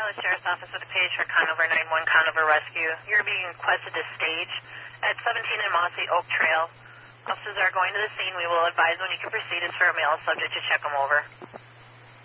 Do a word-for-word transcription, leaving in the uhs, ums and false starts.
Violet Sheriff's Office with a page for Conover nine one Conover Rescue. You're being requested to stage at seventeen and Mossy Oak Trail. Officers are going to the scene. We will advise when you can proceed. It's for a male subject to check them over.